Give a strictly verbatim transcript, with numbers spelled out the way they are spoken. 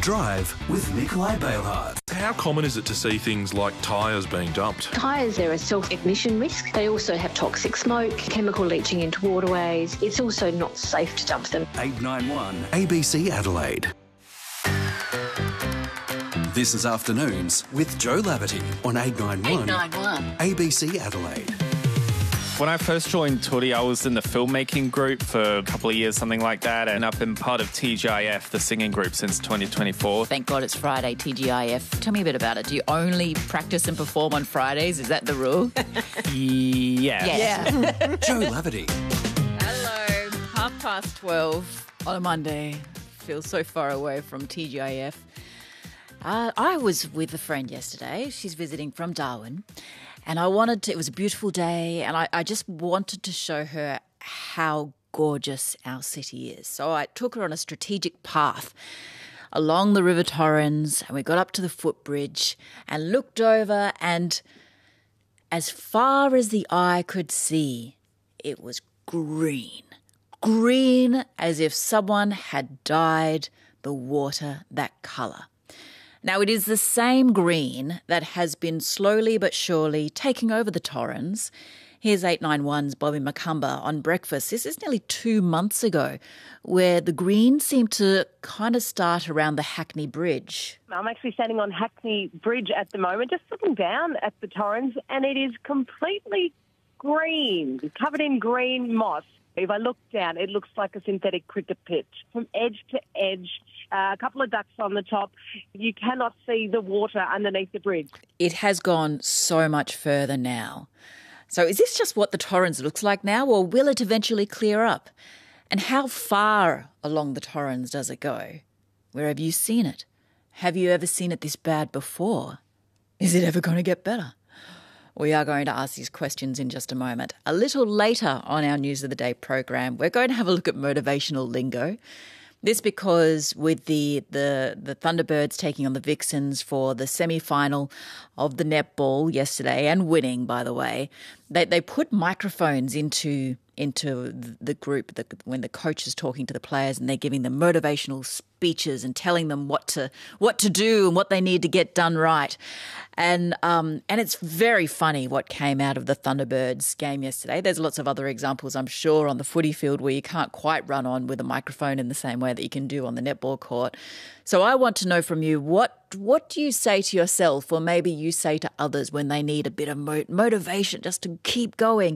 Drive with Nikolai Bailhart. How common is it to see things like tyres being dumped? Tyres, they're a self-ignition risk. They also have toxic smoke, chemical leaching into waterways. It's also not safe to dump them. eight nine one A B C Adelaide. This is Afternoons with Joe Laverty on eight nine one eight nine one A B C Adelaide. When I first joined Tootie, I was in the filmmaking group for a couple of years, something like that, and I've been part of T G I F, the singing group, since twenty twenty-four. Thank God it's Friday, T G I F. Tell me a bit about it. Do you only practice and perform on Fridays? Is that the rule? Yeah. Yeah. Joe Laverty. Hello. Half past twelve on a Monday. Feels so far away from T G I F. Uh, I was with a friend yesterday. She's visiting from Darwin. And I wanted to, it was a beautiful day, and I, I just wanted to show her how gorgeous our city is. So I took her on a strategic path along the River Torrens, and we got up to the footbridge and looked over, and as far as the eye could see, it was green. Green as if someone had dyed the water that colour. Now, it is the same green that has been slowly but surely taking over the Torrens. Here's eight nine one's Bobby McCumber on Breakfast. This is nearly two months ago, where the green seemed to kind of start around the Hackney Bridge. I'm actually standing on Hackney Bridge at the moment, just looking down at the Torrens, and it is completely green, covered in green moss. If I look down, it looks like a synthetic cricket pitch. From edge to edge, uh, a couple of ducks on the top. You cannot see the water underneath the bridge. It has gone so much further now. So is this just what the Torrens looks like now, or will it eventually clear up? And how far along the Torrens does it go? Where have you seen it? Have you ever seen it this bad before? Is it ever going to get better? We are going to ask these questions in just a moment. A little later on our News of the Day program, we're going to have a look at motivational lingo. This because with the, the, the Thunderbirds taking on the Vixens for the semi-final of the netball yesterday, and winning, by the way, they, they put microphones into into the group the, when the coach is talking to the players, and they're giving them motivational speeches and telling them what to what to do and what they need to get done right. And um, and it's very funny what came out of the Thunderbirds game yesterday. There's lots of other examples, I'm sure, on the footy field where you can't quite run on with a microphone in the same way that you can do on the netball court. So I want to know from you, what what do you say to yourself, or maybe you say to others when they need a bit of mo- motivation just to keep going?